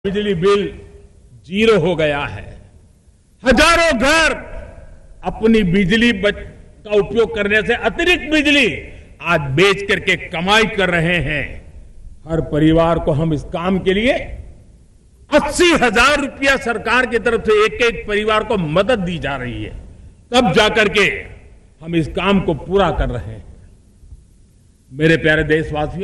बिजली bill zero हो गया है। हजारों घर अपनी बिजली का उपयोग करने से अतिरिक्त बिजली आज बेच करके कमाई कर रहे हैं। हर परिवार को हम इस काम के लिए 80,000 रुपया सरकार की तरफ से एक एक परिवार को मदद दी जा रही है, तब जाकर के हम इस काम को पूरा कर रहे हैं। मेरे प्यारे देशवासियों,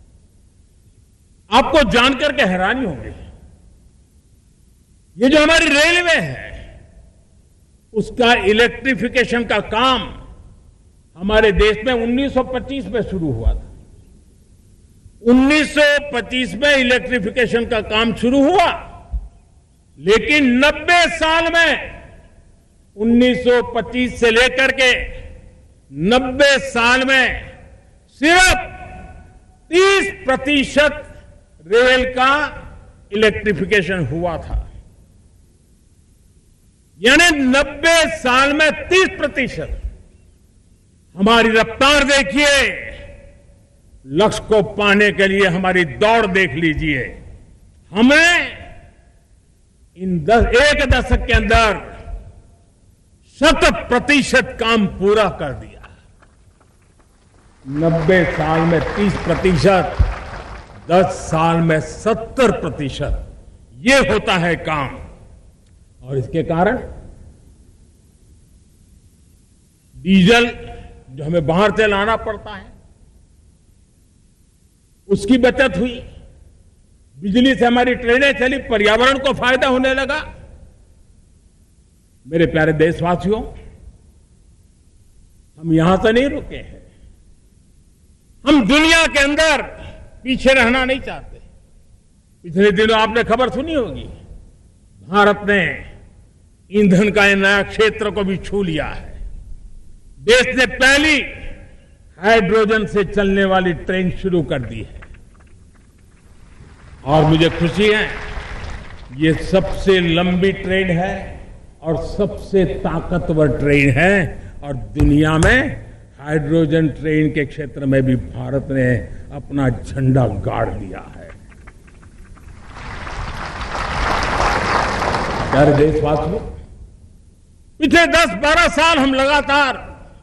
आपको जानकर के हैरानी होगी, ये जो हमारी रेलवे है उसका इलेक्ट्रिफिकेशन का काम हमारे देश में 1925 में शुरू हुआ था। 1925 में इलेक्ट्रिफिकेशन का काम शुरू हुआ, लेकिन 90 साल में 1925 से लेकर के 90 साल में सिर्फ 30% रेल का इलेक्ट्रिफिकेशन हुआ था। यानी 90 साल में 30%। हमारी रफ्तार देखिए, लक्ष्य को पाने के लिए हमारी दौड़ देख लीजिए। हमें एक दशक के अंदर 100% काम पूरा कर दिया। 90 साल में 30%, 10 साल में 70%। ये होता है काम। और इसके कारण डीजल जो हमें बाहर से लाना पड़ता है उसकी बचत हुई। बिजली से हमारी ट्रेनें चली, पर्यावरण को फायदा होने लगा। मेरे प्यारे देशवासियों, हम यहां से नहीं रुके हैं। हम दुनिया के अंदर पीछे रहना नहीं चाहते। पिछले दिनों आपने खबर सुनी होगी, भारत ने ईंधन का नया क्षेत्र को भी छू लिया है। देश ने पहली हाइड्रोजन से चलने वाली ट्रेन शुरू कर दी है। और मुझे खुशी है, ये सबसे लंबी ट्रेन है और सबसे ताकतवर ट्रेन है। और दुनिया में हाइड्रोजन ट्रेन के क्षेत्र में भी भारत ने अपना झंडा गाड़ दिया है। प्यारे देशवासियों, पिछले 10-12 साल हम लगातार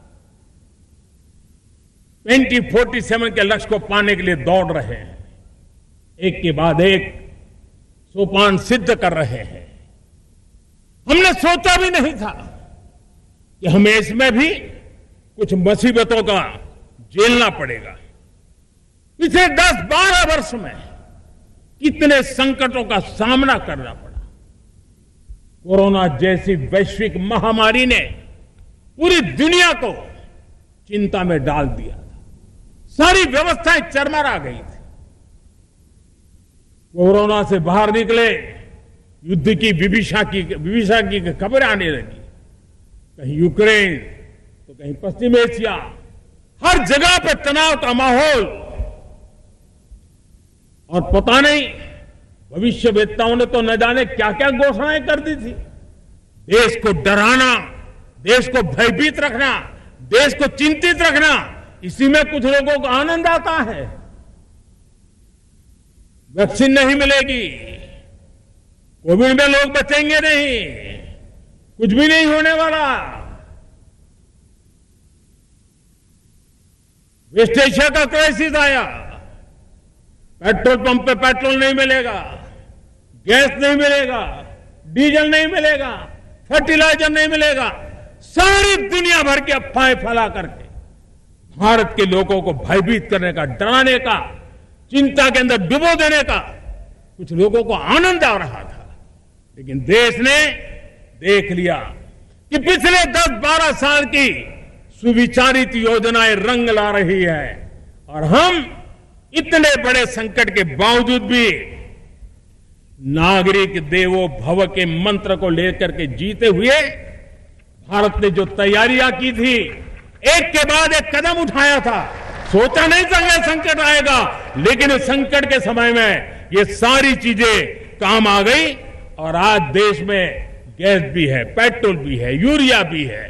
2047 के लक्ष्य को पाने के लिए दौड़ रहे हैं। एक के बाद एक सोपान सिद्ध कर रहे हैं। हमने सोचा भी नहीं था कि हमें इसमें भी कुछ मुसीबतों का झेलना पड़ेगा। पिछले 10-12 वर्ष में कितने संकटों का सामना करना पड़ा। कोरोना जैसी वैश्विक महामारी ने पूरी दुनिया को चिंता में डाल दिया था। सारी व्यवस्थाएं चरमरा गई थी। कोरोना से बाहर निकले, युद्ध की विभीषा की खबरें आने लगी। कहीं यूक्रेन तो कहीं पश्चिम एशिया, हर जगह पर तनाव का माहौल। और पता नहीं भविष्यवेत्ताओं ने तो न जाने क्या क्या घोषणाएं कर दी थी। देश को डराना, देश को भयभीत रखना, देश को चिंतित रखना, इसी में कुछ लोगों को आनंद आता है। वैक्सीन नहीं मिलेगी, कोविड में लोग बचेंगे नहीं, कुछ भी नहीं होने वाला। वेस्ट एशिया का क्राइसिस आया, पेट्रोल पंप पे पेट्रोल नहीं मिलेगा, गैस नहीं मिलेगा, डीजल नहीं मिलेगा, फर्टिलाइजर नहीं मिलेगा। सारी दुनिया भर की अफवाहें फैला करके भारत के लोगों को भयभीत करने का, डराने का, चिंता के अंदर डुबो देने का कुछ लोगों को आनंद आ रहा था। लेकिन देश ने देख लिया कि पिछले 10-12 साल की सुविचारित योजनाएं रंग ला रही है। और हम इतने बड़े संकट के बावजूद भी नागरिक देवो भव के मंत्र को लेकर के जीते हुए भारत ने जो तैयारियां की थी, एक के बाद एक कदम उठाया था। सोचा नहीं था यह संकट आएगा, लेकिन इस संकट के समय में ये सारी चीजें काम आ गई। और आज देश में गैस भी है, पेट्रोल भी है, यूरिया भी है।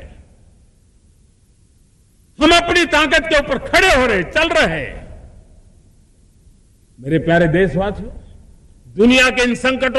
हम अपनी ताकत के ऊपर खड़े हो रहे, चल रहे हैं। मेरे प्यारे देशवासियों, दुनिया के इन संकटों